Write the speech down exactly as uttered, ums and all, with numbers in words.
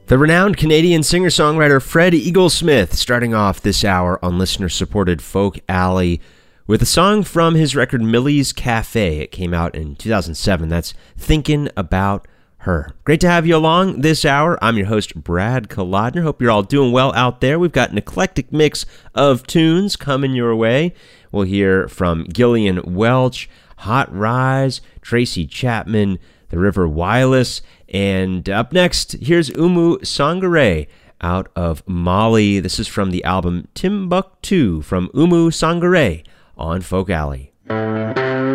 The renowned Canadian singer-songwriter Fred Eaglesmith starting off this hour on listener-supported Folk Alley with a song from his record Millie's Cafe. It came out in two thousand seven. That's Thinking About Her. Great to have you along this hour. I'm your host, Brad Kolodner. Hope you're all doing well out there. We've got an eclectic mix of tunes coming your way. We'll hear from Gillian Welch, Hot Rise, Tracy Chapman, The River Wireless, and up next, here's Oumou Sangaré out of Mali. This is from the album Timbuktu from Oumou Sangaré on Folk Alley.